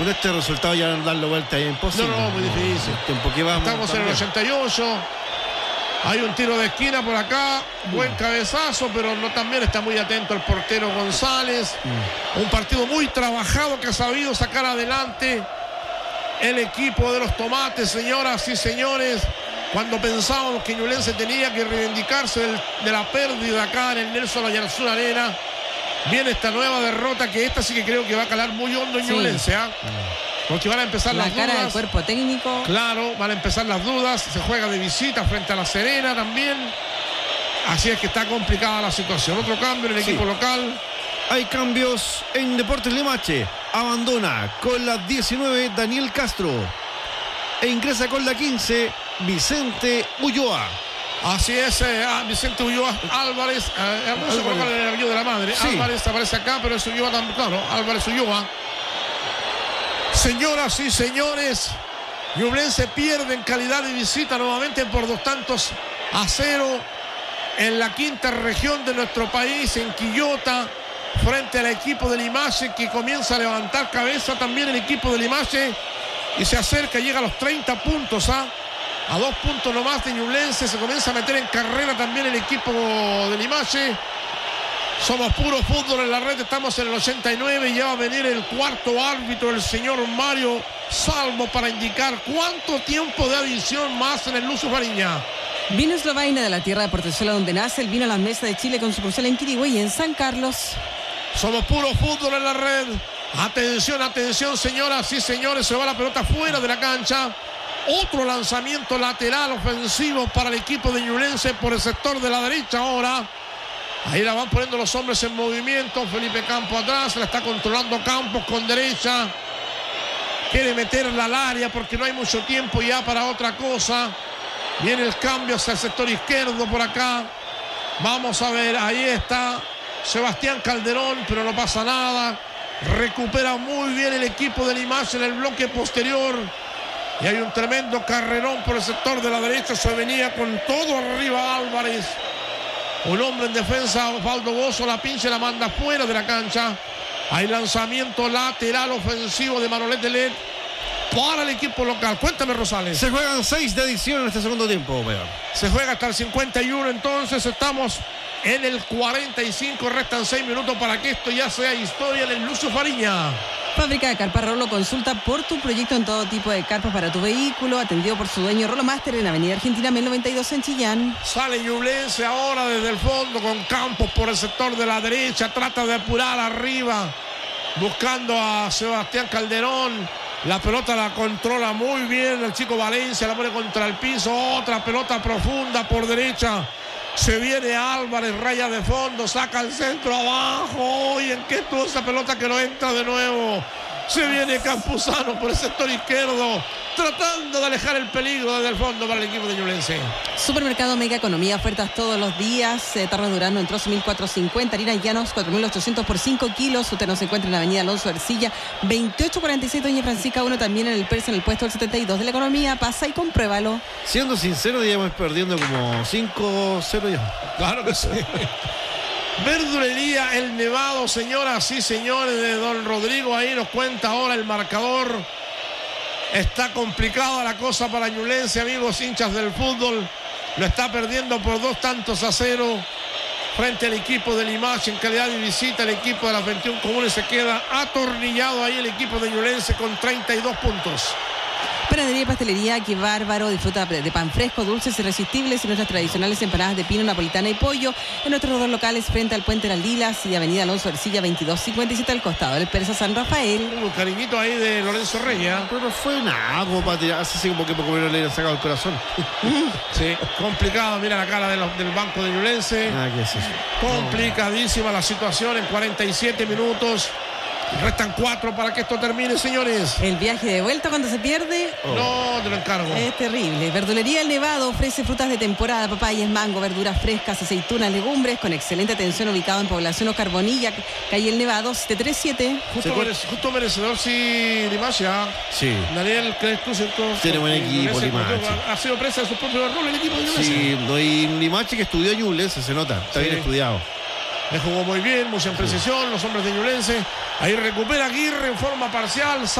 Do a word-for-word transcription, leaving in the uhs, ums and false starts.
con este resultado ya darle vuelta es imposible. No, no, muy difícil. El tiempo que vamos, Estamos en el ochenta y ocho. Hay un tiro de esquina por acá. Buen cabezazo, pero no también está muy atento el portero González. Mm. Un partido muy trabajado que ha sabido sacar adelante el equipo de los Tomates, señoras y señores. Cuando pensábamos que Ñublense tenía que reivindicarse del, de la pérdida acá en el Nelson Oyarzún Arena, viene esta nueva derrota, que esta sí que creo que va a calar muy hondo en sí. Ñublense, ¿eh? Porque van a empezar la las cara dudas. del cuerpo técnico. Claro, van a empezar las dudas. Se juega de visita frente a La Serena también. Así es que está complicada la situación. Otro cambio en el sí. equipo local. Hay cambios en Deportes Limache. Abandona con la diecinueve Daniel Castro e ingresa con la quince Vicente Ulloa. Así es, eh, Vicente Ulloa Álvarez. Eh, Álvarez se coloca en el apellido de la madre. Sí. Álvarez aparece acá, pero es Ulloa también. Claro, Álvarez Ulloa. Señoras y señores, Ñublense pierde en calidad de visita nuevamente por dos tantos a cero en la quinta región de nuestro país, en Quillota, frente al equipo de Limache, que comienza a levantar cabeza también el equipo de Limache y se acerca, llega a los treinta puntos, ¿ah? A dos puntos nomás de Ñublense. Se comienza a meter en carrera también el equipo de Limache. Somos puro fútbol en la red, estamos en el ochenta y nueve y ya va a venir el cuarto árbitro, el señor Mario Salvo, para indicar cuánto tiempo de adición más en el Lucio Fariña. Vino Eslovaina, de la tierra de Portezuela, donde nace el vino a la mesa de Chile con sucursal en Quirihue y en San Carlos. Somos puro fútbol en la red. Atención, atención, señoras y señores, se va la pelota fuera de la cancha. Otro lanzamiento lateral ofensivo para el equipo de Ñublense por el sector de la derecha ahora. Ahí la van poniendo los hombres en movimiento. Felipe Campos atrás, la está controlando Campos con derecha. Quiere meterla al área porque no hay mucho tiempo ya para otra cosa. Viene el cambio hacia el sector izquierdo por acá. Vamos a ver, ahí está Sebastián Calderón, pero no pasa nada. Recupera muy bien el equipo de Limache en el bloque posterior. Y hay un tremendo carrerón por el sector de la derecha. Se venía con todo arriba Álvarez. Un hombre en defensa, Osvaldo Bozo, la pincha y la manda fuera de la cancha. Hay lanzamiento lateral ofensivo de Manolet Delet para el equipo local. Cuéntame, Rosales. Se juegan seis de adición en este segundo tiempo, peor. Se juega hasta el cincuenta y uno, entonces estamos en el cuarenta y cinco. Restan seis minutos para que esto ya sea historia en el Lucio Fariña. Fábrica de Carpas Rolo, consulta por tu proyecto en todo tipo de carpas para tu vehículo, atendido por su dueño Rolo Master en Avenida Argentina mil noventa y dos en Chillán. Sale Ñublense ahora desde el fondo con Campos por el sector de la derecha, trata de apurar arriba, buscando a Sebastián Calderón. La pelota la controla muy bien el chico Valencia, la pone contra el piso, otra pelota profunda por derecha. Se viene Álvarez, raya de fondo, saca el centro abajo. ¿Y en qué estuvo esa pelota que no entra de nuevo? Se viene Campuzano por el sector izquierdo, tratando de alejar el peligro desde el fondo para el equipo de Ñublense. Supermercado Mega Economía, ofertas todos los días. Eh, Tarro Durano en trozo mil cuatrocientos cincuenta, harinas llanos cuatro mil ochocientos por cinco kilos. Usted nos encuentra en la avenida Alonso Ercilla veintiocho cuarenta y seis, Doña Francisca uno, también en el Persa, en el puesto del setenta y dos de la economía. Pasa y compruébalo. Siendo sincero, ya vamos perdiendo como cinco cero ya. Claro que sí. Verdulería El Nevado, señoras y señores, de don Rodrigo. Ahí nos cuenta ahora el marcador. Está complicada la cosa para Ñublense, amigos hinchas del fútbol. Lo está perdiendo por dos tantos a cero frente al equipo de Limache en calidad de visita. El equipo de las veintiuna comunes se queda atornillado ahí el equipo de Ñublense con treinta y dos puntos. Panadería y pastelería, qué bárbaro. Disfruta de pan fresco, dulces, irresistibles y nuestras tradicionales empanadas de pino, napolitana y pollo en nuestros dos locales frente al Puente Las y avenida Alonso Ercilla veintidós cincuenta y siete al costado del Persa San Rafael. Un cariñito ahí de Lorenzo Reyes. Pero no fue nada como para tirar, así como que poco menos le han sacado el corazón. Sí, complicado. Mira la cara de los, del banco de Ñublense. Ah, ¿qué es eso? Complicadísima la situación en cuarenta y siete minutos. Restan cuatro para que esto termine, señores. El viaje de vuelta cuando se pierde. Oh. No, te lo encargo. Es terrible. Verdulería El Nevado ofrece frutas de temporada, papayas, mango, verduras frescas, aceitunas, legumbres, con excelente atención, ubicado en Población Oscar Bonilla, calle El Nevado, siete tres siete. Justo, merece, justo merecedor, sí, Limache. Sí. Daniel, ¿crees tú, cierto? Tiene buen equipo, Limache. Ha sido presa de su propio error el equipo de Ñublense. Sí, no, y Limache que estudió Ñublense, se nota. Está sí. bien estudiado. Le jugó muy bien, mucha imprecisión, los hombres de Ñublense. Ahí recupera Aguirre en forma parcial.